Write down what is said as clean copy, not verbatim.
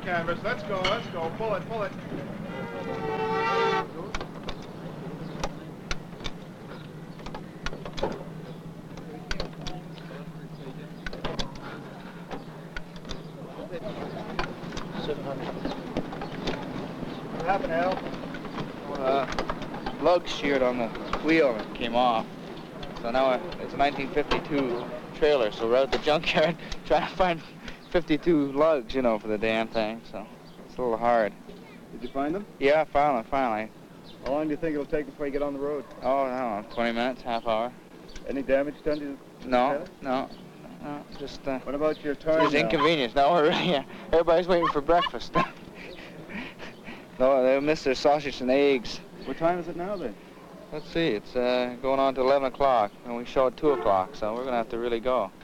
canvas. Let's go, let's go. Pull it, pull it. What happened, Al? Lug sheared on the wheel and came off. So now it's a 1952 trailer, so we're out at the junkyard trying to find 52 lugs, you know, for the damn thing, so it's a little hard. Did you find them? Yeah, I found them, finally. How long do you think it'll take before you get on the road? Oh, I don't know, 20 minutes, half hour. Any damage done to the No, just, What about your turn it's inconvenience. No, we're really, everybody's waiting for breakfast. No, they missed their sausage and eggs. What time is it now, then? Let's see, it's going on to 11 o'clock, and we show at 2 o'clock, so we're going to have to really go.